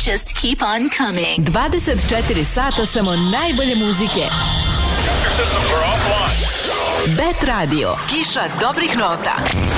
just keep on coming. 24 sata samo najbolje muzike. Bet Radio. Kiša dobrih nota.